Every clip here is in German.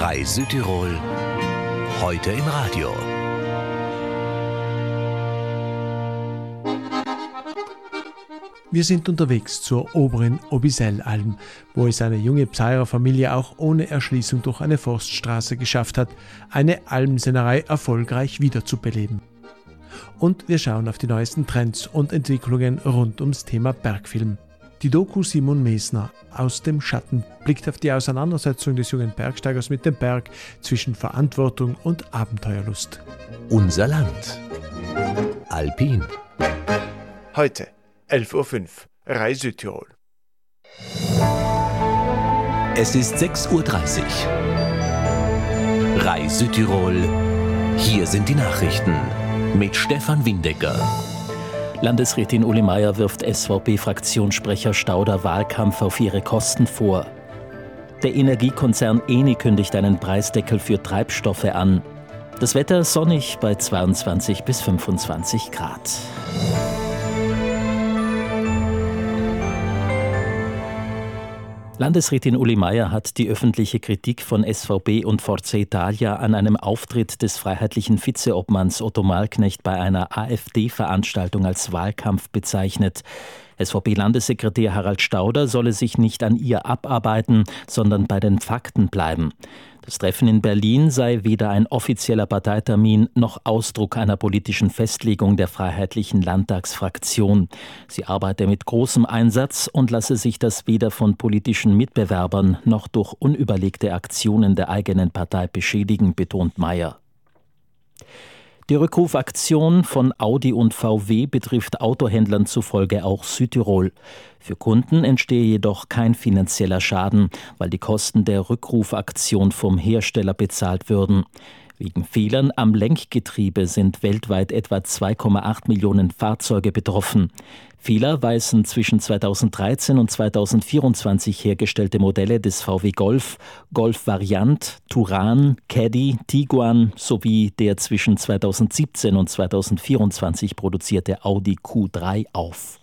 RAI Südtirol, heute im Radio. Wir sind unterwegs zur oberen Obisellalm, wo es eine junge Pfarrerfamilie auch ohne Erschließung durch eine Forststraße geschafft hat, eine Almsennerei erfolgreich wiederzubeleben. Und wir schauen auf die neuesten Trends und Entwicklungen rund ums Thema Bergfilm. Die Doku Simon Mesner aus dem Schatten blickt auf die Auseinandersetzung des jungen Bergsteigers mit dem Berg zwischen Verantwortung und Abenteuerlust. Unser Land. Alpin. Heute 11.05 Uhr, RAI Südtirol. Es ist 6.30 Uhr. RAI Südtirol. Hier sind die Nachrichten mit Stefan Windecker. Landesrätin Uli Meier wirft SVP-Fraktionssprecher Stauder Wahlkampf auf ihre Kosten vor. Der Energiekonzern Eni kündigt einen Preisdeckel für Treibstoffe an. Das Wetter sonnig bei 22 bis 25 Grad. Landesrätin Uli Meier hat die öffentliche Kritik von SVP und Forza Italia an einem Auftritt des freiheitlichen Vizeobmanns Otto Malknecht bei einer AfD-Veranstaltung als Wahlkampf bezeichnet. SVP-Landessekretär Harald Stauder solle sich nicht an ihr abarbeiten, sondern bei den Fakten bleiben. Das Treffen in Berlin sei weder ein offizieller Parteitermin noch Ausdruck einer politischen Festlegung der Freiheitlichen Landtagsfraktion. Sie arbeite mit großem Einsatz und lasse sich das weder von politischen Mitbewerbern noch durch unüberlegte Aktionen der eigenen Partei beschädigen, betont Meier. Die Rückrufaktion von Audi und VW betrifft Autohändlern zufolge auch Südtirol. Für Kunden entstehe jedoch kein finanzieller Schaden, weil die Kosten der Rückrufaktion vom Hersteller bezahlt würden. Wegen Fehlern am Lenkgetriebe sind weltweit etwa 2,8 Millionen Fahrzeuge betroffen. Fehler weisen zwischen 2013 und 2024 hergestellte Modelle des VW Golf, Golf Variant, Touran, Caddy, Tiguan sowie der zwischen 2017 und 2024 produzierte Audi Q3 auf.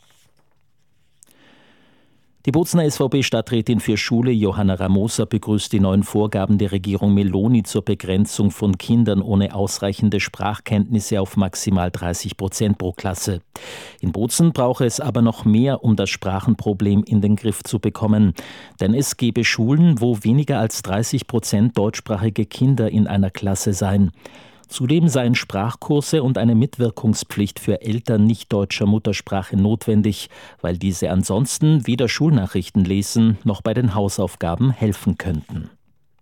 Die Bozener SVP-Stadträtin für Schule Johanna Ramosa begrüßt die neuen Vorgaben der Regierung Meloni zur Begrenzung von Kindern ohne ausreichende Sprachkenntnisse auf maximal 30% pro Klasse. In Bozen brauche es aber noch mehr, um das Sprachenproblem in den Griff zu bekommen. Denn es gebe Schulen, wo weniger als 30% deutschsprachige Kinder in einer Klasse seien. Zudem seien Sprachkurse und eine Mitwirkungspflicht für Eltern nicht deutscher Muttersprache notwendig, weil diese ansonsten weder Schulnachrichten lesen noch bei den Hausaufgaben helfen könnten.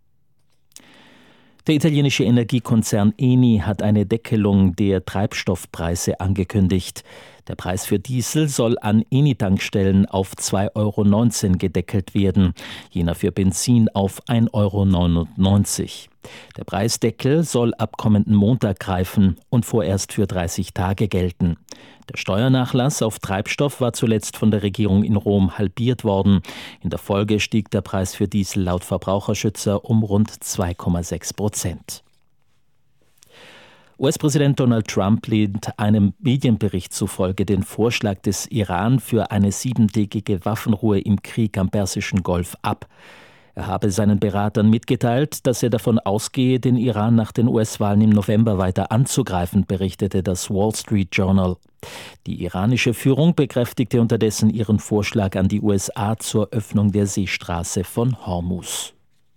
Der italienische Energiekonzern Eni hat eine Deckelung der Treibstoffpreise angekündigt. Der Preis für Diesel soll an Eni-Tankstellen auf 2,19 € gedeckelt werden, jener für Benzin auf 1,99 €. Der Preisdeckel soll ab kommenden Montag greifen und vorerst für 30 Tage gelten. Der Steuernachlass auf Treibstoff war zuletzt von der Regierung in Rom halbiert worden. In der Folge stieg der Preis für Diesel laut Verbraucherschützer um rund 2,6%. US-Präsident Donald Trump lehnt einem Medienbericht zufolge den Vorschlag des Iran für eine 7-tägige Waffenruhe im Krieg am Persischen Golf ab. Er habe seinen Beratern mitgeteilt, dass er davon ausgehe, den Iran nach den US-Wahlen im November weiter anzugreifen, berichtete das Wall Street Journal. Die iranische Führung bekräftigte unterdessen ihren Vorschlag an die USA zur Öffnung der Seestraße von Hormuz.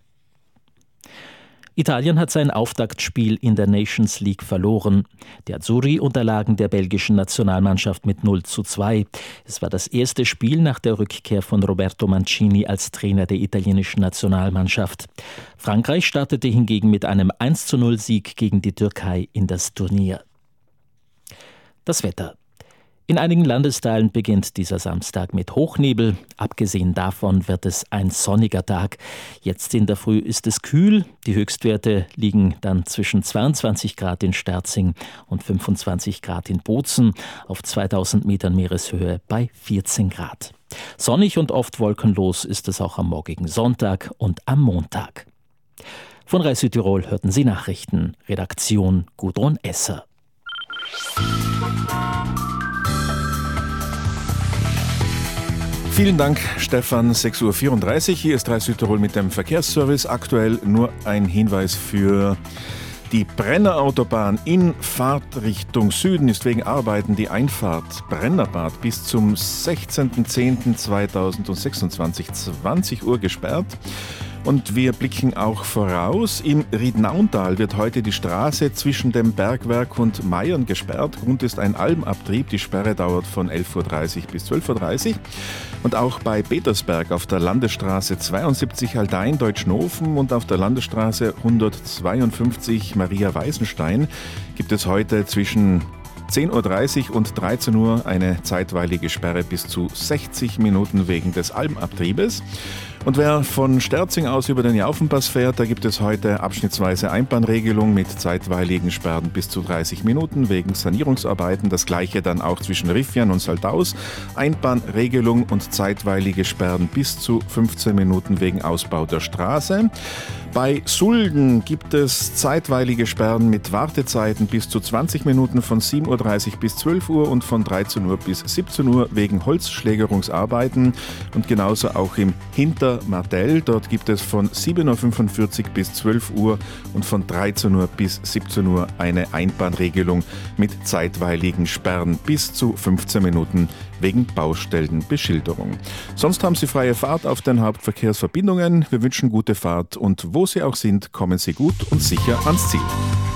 Italien hat sein Auftaktspiel in der Nations League verloren. Die Azzurri unterlagen der belgischen Nationalmannschaft mit 0:2. Es war das erste Spiel nach der Rückkehr von Roberto Mancini als Trainer der italienischen Nationalmannschaft. Frankreich startete hingegen mit einem 1:0-Sieg gegen die Türkei in das Turnier. Das Wetter. In einigen Landesteilen beginnt dieser Samstag mit Hochnebel. Abgesehen davon wird es ein sonniger Tag. Jetzt in der Früh ist es kühl. Die Höchstwerte liegen dann zwischen 22 Grad in Sterzing und 25 Grad in Bozen, auf 2000 Metern Meereshöhe bei 14 Grad. Sonnig und oft wolkenlos ist es auch am morgigen Sonntag und am Montag. Von RAI Südtirol hörten Sie Nachrichten. Redaktion Gudrun Esser. Vielen Dank, Stefan. 6.34 Uhr. Hier ist 3 Südtirol mit dem Verkehrsservice. Aktuell nur ein Hinweis für die Brennerautobahn in Fahrtrichtung Süden ist wegen Arbeiten die Einfahrt Brennerbad bis zum 16.10.2026 20 Uhr gesperrt. Und wir blicken auch voraus. Im Riednauntal wird heute die Straße zwischen dem Bergwerk und Meiern gesperrt. Grund ist ein Almabtrieb. Die Sperre dauert von 11.30 Uhr bis 12.30 Uhr. Und auch bei Petersberg auf der Landesstraße 72 Haldein Deutschnofen und auf der Landesstraße 152 Maria Weißenstein gibt es heute zwischen 10.30 Uhr und 13 Uhr eine zeitweilige Sperre bis zu 60 Minuten wegen des Almabtriebes. Und wer von Sterzing aus über den Jaufenpass fährt, da gibt es heute abschnittsweise Einbahnregelung mit zeitweiligen Sperren bis zu 30 Minuten wegen Sanierungsarbeiten. Das gleiche dann auch zwischen Riffian und Saldaus. Einbahnregelung und zeitweilige Sperren bis zu 15 Minuten wegen Ausbau der Straße. Bei Sulden gibt es zeitweilige Sperren mit Wartezeiten bis zu 20 Minuten von 7.30 Uhr bis 12 Uhr und von 13 Uhr bis 17 Uhr wegen Holzschlägerungsarbeiten. Und genauso auch im Hintermartell. Dort gibt es von 7.45 Uhr bis 12 Uhr und von 13 Uhr bis 17 Uhr eine Einbahnregelung mit zeitweiligen Sperren bis zu 15 Minuten wegen Baustellenbeschilderung. Sonst haben Sie freie Fahrt auf den Hauptverkehrsverbindungen. Wir wünschen gute Fahrt und wo Sie auch sind, kommen Sie gut und sicher ans Ziel.